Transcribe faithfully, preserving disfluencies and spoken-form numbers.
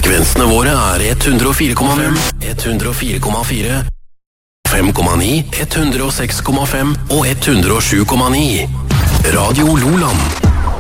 Frekvensene våre er hundre og fire komma fem, hundre og fire komma fire, fem komma ni, hundre og seks komma fem og hundre og sju komma ni. Radio Loland.